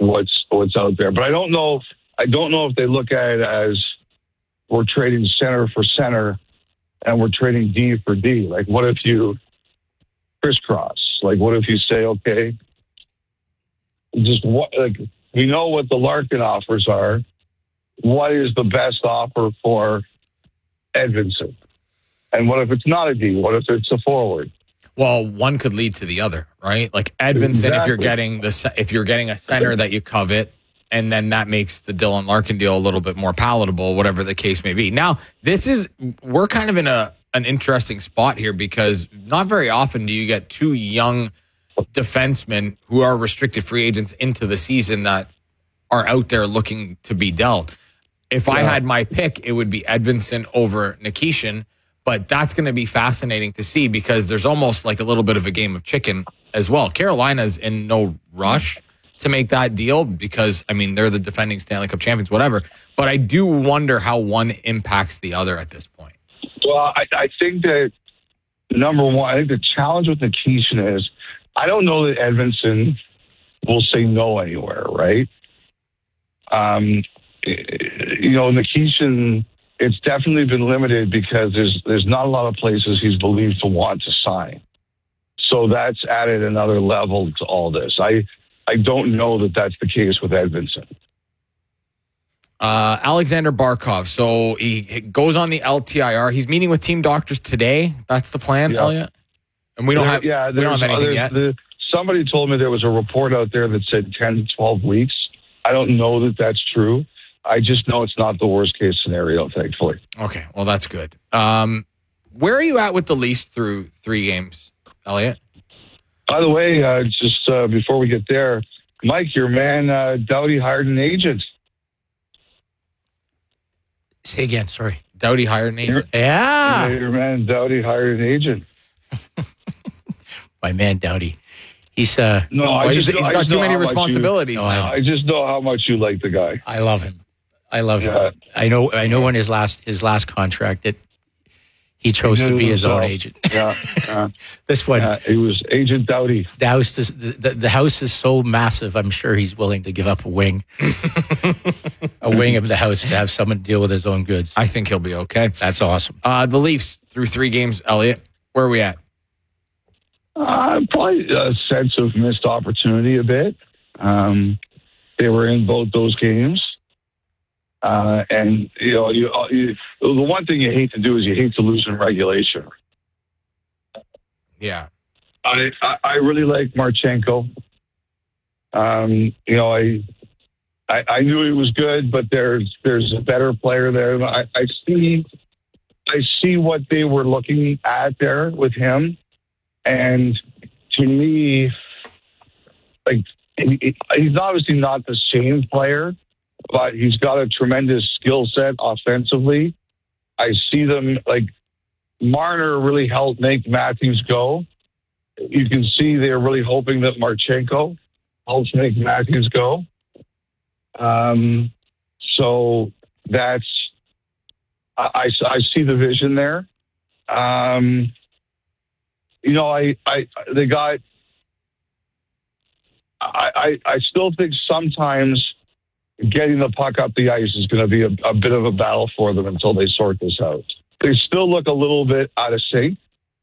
what's out there. But I don't know. I don't know if they look at it as we're trading center for center and we're trading D for D. Like, what if you crisscross? Like, what if you say, okay, just what? Like, we know what the Larkin offers are. What is the best offer for Edvinsson? And what if it's not a D? What if it's a forward? Well, one could lead to the other, right? Like Edvinsson, Exactly. if you're getting a center that you covet, and then that makes the Dylan Larkin deal a little bit more palatable, whatever the case may be. Now, we're kind of in an interesting spot here because not very often do you get two young defensemen who are restricted free agents into the season that are out there looking to be dealt. If I had my pick, it would be Edvinsson over Nikishin. But that's going to be fascinating to see because there's almost like a little bit of a game of chicken as well. Carolina's in no rush to make that deal because, I mean, they're the defending Stanley Cup champions, whatever. But I do wonder how one impacts the other at this point. Well, I think that, number one, I think the challenge with Nikishin is I don't know that Edvinsson will say no anywhere, right? Nikishin, it's definitely been limited because there's not a lot of places he's believed to want to sign. So that's added another level to all this. I don't know that that's the case with Edvinsson. Alexander Barkov. So he goes on the LTIR. He's meeting with team doctors today. That's the plan, Elliot? And we don't have anything yet. Somebody told me there was a report out there that said 10 to 12 weeks. I don't know that that's true. I just know it's not the worst case scenario, thankfully. Okay, well, that's good. Where are you at with the Leafs through 3 games, Elliot? By the way, just before we get there, Mike, your man Doughty hired an agent. Say again, sorry. Doughty hired an agent? Your man Doughty hired an agent. My man Doughty. He's got too many responsibilities now. I just know how much you like the guy. I love him. I know when his last contract that he chose to be his own agent. Yeah. This one. It was Agent Doughty. The house is so massive, I'm sure he's willing to give up a wing. A wing of the house to have someone deal with his own goods. I think he'll be okay. That's awesome. The Leafs through 3 games, Elliot. Where are we at? Probably a sense of missed opportunity a bit. They were in both those games. And, the one thing you hate to do is you hate to lose in regulation. Yeah. I really like Marchenko. I knew he was good, but there's a better player there. I see what they were looking at there with him. And to me, like, he's obviously not the same player, but he's got a tremendous skill set offensively. I see them, like, Marner really helped make Matthews go. You can see they're really hoping that Marchenko helps make Matthews go. So that's, I see the vision there. I still think sometimes getting the puck up the ice is going to be a bit of a battle for them until they sort this out. They still look a little bit out of sync.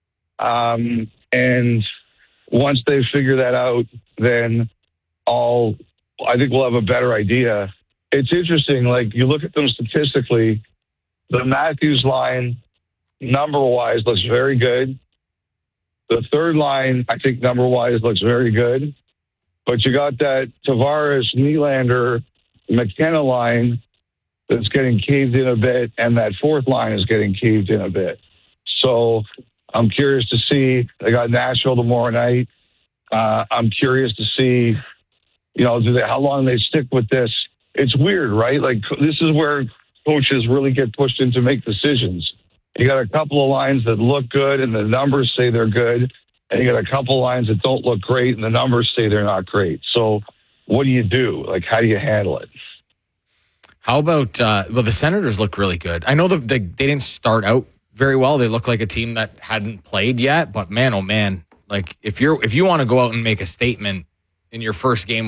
And once they figure that out, then I think we'll have a better idea. It's interesting, like, you look at them statistically, the Matthews line, number-wise, looks very good. The third line, I think, number-wise, looks very good. But you got that Tavares, Nylander, McKenna line that's getting caved in a bit, and that fourth line is getting caved in a bit. So I'm curious to see. They got Nashville tomorrow night. I'm curious to see, how long they stick with this. It's weird, right? Like, this is where coaches really get pushed in to make decisions. You got a couple of lines that look good and the numbers say they're good. And you got a couple of lines that don't look great and the numbers say they're not great. So what do you do? Like, how do you handle it? How about, the Senators look really good. I know they didn't start out very well. They look like a team that hadn't played yet, but man, oh man, like if you want to go out and make a statement in your first game